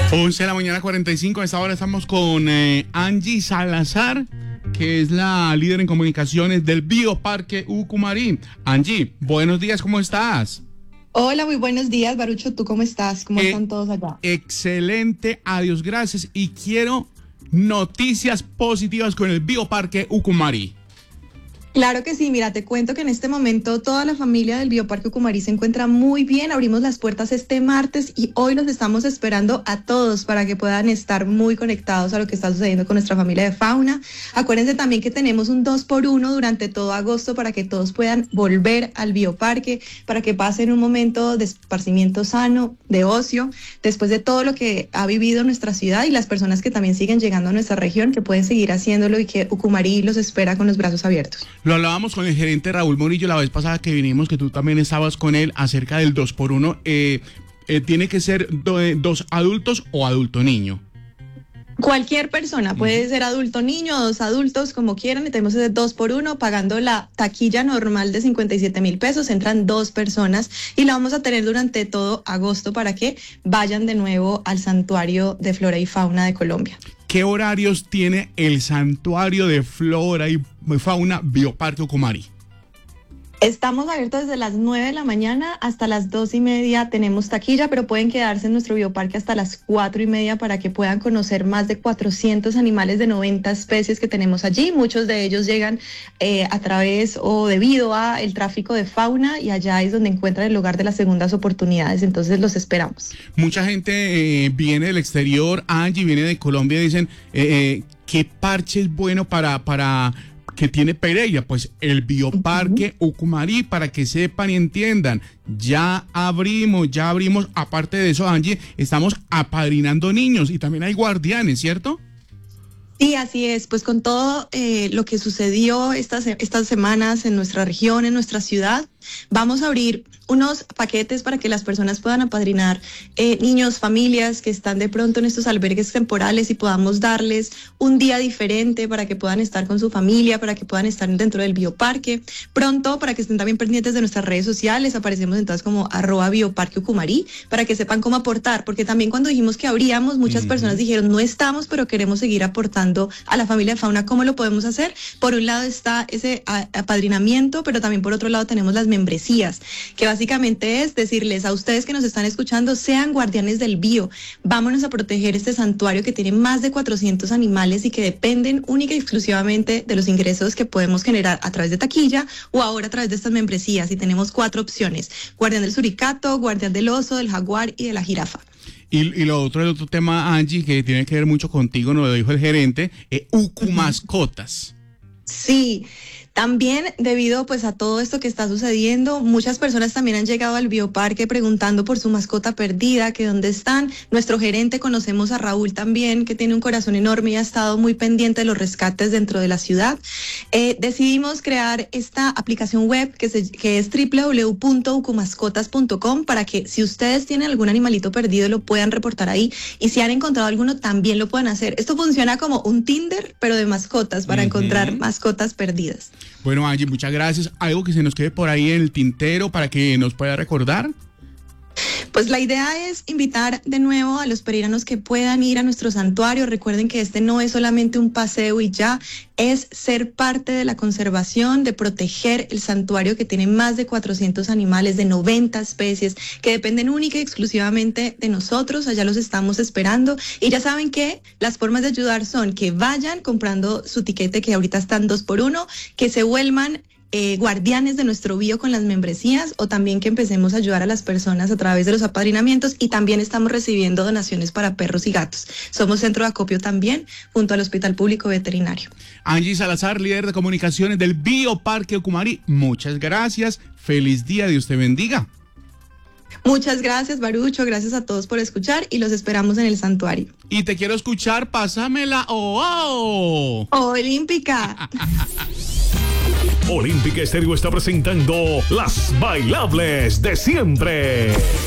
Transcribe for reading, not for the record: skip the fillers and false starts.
11 de la mañana 45, a esta hora estamos con Angie Salazar, que es la líder en comunicaciones del Bioparque Ucumari. Angie, buenos días, ¿cómo estás? Hola, muy buenos días, Barucho, ¿tú cómo estás? ¿Cómo están todos allá? Excelente, adiós, gracias, y quiero noticias positivas con el Bioparque Ucumari. Claro que sí, mira, te cuento que en este momento toda la familia del Bioparque Ucumari se encuentra muy bien. Abrimos las puertas este martes y hoy los estamos esperando a todos para que puedan estar muy conectados a lo que está sucediendo con nuestra familia de fauna. Acuérdense también que tenemos un 2x1 durante todo agosto para que todos puedan volver al Bioparque, para que pasen un momento de esparcimiento sano, de ocio, después de todo lo que ha vivido nuestra ciudad y las personas que también siguen llegando a nuestra región, que pueden seguir haciéndolo y que Ucumari los espera con los brazos abiertos. Lo hablábamos con el gerente Raúl Murillo la vez pasada que vinimos, que tú también estabas con él acerca del 2x1. ¿Tiene que ser dos adultos o adulto niño? Cualquier persona, puede ser adulto niño, dos adultos, como quieran. Tenemos ese 2x1, pagando la taquilla normal de 57,000 pesos, entran 2 personas y la vamos a tener durante todo agosto para que vayan de nuevo al Santuario de Flora y Fauna de Colombia. ¿Qué horarios tiene el Santuario de Flora y Fauna Bioparque Ucumari? Estamos abiertos desde las 9 de la mañana hasta las 2:30. Tenemos taquilla, pero pueden quedarse en nuestro bioparque hasta las 4:30 para que puedan conocer más de 400 animales de 90 especies que tenemos allí. Muchos de ellos llegan a través o debido a el tráfico de fauna y allá es donde encuentran el lugar de las segundas oportunidades. Entonces los esperamos. Mucha gente viene del exterior, Angie viene de Colombia, dicen, ¿qué parche es bueno para que tiene Pereira? Pues el Bioparque Ucumari, para que sepan y entiendan, ya abrimos, aparte de eso, Angie, estamos apadrinando niños y también hay guardianes, ¿cierto? Sí, así es, pues con todo lo que sucedió estas semanas en nuestra región, en nuestra ciudad, vamos a abrir unos paquetes para que las personas puedan apadrinar niños, familias que están de pronto en estos albergues temporales y podamos darles un día diferente para que puedan estar con su familia, para que puedan estar dentro del bioparque. Pronto, para que estén también pendientes de nuestras redes sociales, aparecemos entonces como @bioparqueucumari para que sepan cómo aportar, porque también cuando dijimos que abríamos, muchas personas dijeron, no estamos, pero queremos seguir aportando a la familia de fauna. ¿Cómo lo podemos hacer? Por un lado está ese apadrinamiento, pero también por otro lado tenemos las membresías, que básicamente es decirles a ustedes que nos están escuchando, sean guardianes del bio, vámonos a proteger este santuario que tiene más de 400 animales y que dependen única y exclusivamente de los ingresos que podemos generar a través de taquilla o ahora a través de estas membresías, y tenemos 4 opciones: guardián del suricato, guardián del oso, del jaguar y de la jirafa. Y el otro tema, Angie, que tiene que ver mucho contigo, nos lo dijo el gerente, Ucumascotas. Sí, también debido pues a todo esto que está sucediendo, muchas personas también han llegado al bioparque preguntando por su mascota perdida, que dónde están. Nuestro gerente, conocemos a Raúl también, que tiene un corazón enorme y ha estado muy pendiente de los rescates dentro de la ciudad. Decidimos crear esta aplicación web que es www.ucumascotas.com para que si ustedes tienen algún animalito perdido lo puedan reportar ahí, y si han encontrado alguno también lo puedan hacer. Esto funciona como un Tinder, pero de mascotas, para encontrar mascotas perdidas. Bueno, Angie, muchas gracias. ¿Algo que se nos quede por ahí en el tintero para que nos pueda recordar? Pues la idea es invitar de nuevo a los pereiranos que puedan ir a nuestro santuario. Recuerden que este no es solamente un paseo y ya, es ser parte de la conservación, de proteger el santuario que tiene más de 400 animales de 90 especies que dependen única y exclusivamente de nosotros. Allá los estamos esperando y ya saben que las formas de ayudar son que vayan comprando su tiquete, que ahorita están 2x1, que se vuelvan guardianes de nuestro bio con las membresías, o también que empecemos a ayudar a las personas a través de los apadrinamientos, y también estamos recibiendo donaciones para perros y gatos. Somos centro de acopio también junto al Hospital Público Veterinario. Angie Salazar, líder de comunicaciones del Bioparque Ucumari, muchas gracias, feliz día, Dios te bendiga. Muchas gracias, Barucho, gracias a todos por escuchar y los esperamos en el santuario. Y te quiero escuchar, pásamela, Olímpica. Olímpica Estéreo está presentando Las Bailables de Siempre.